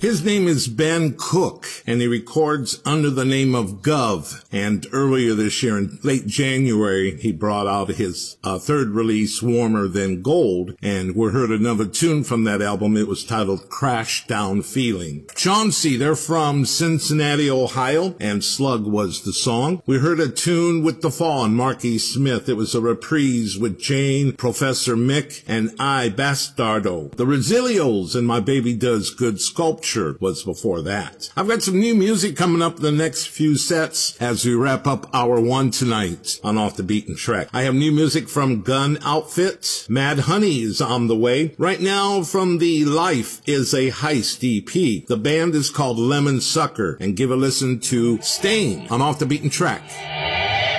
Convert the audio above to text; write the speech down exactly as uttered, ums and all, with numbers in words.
His name is Ben Cook, and he records under the name of Gov. And earlier this year, in late January, he brought out his uh, third release, Warmer Than Gold, and we heard another tune from that album. It was titled Crash Down Feeling. Chauncey, they're from Cincinnati, Ohio, and Slug was the song. We heard a tune with The Fall and Marky Smith. It was a reprise with Jane, Professor Mick, and I, Bastardo. The Resilios and My Baby Does Good Sculpture was before that. I've got some new music coming up in the next few sets as we wrap up hour one tonight on Off the Beaten Track. I have new music from Gun Outfit. Mad Honey is on the way. Right now from the Life is a Heist E P. The band is called Lemon Sucker, and give a listen to Stain on Off the Beaten Track.